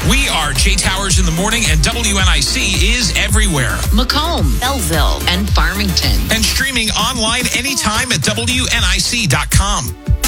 We are Jay Towers in the morning, and WNIC is everywhere. Macomb, Belleville, and Farmington. And streaming online anytime at WNIC.com.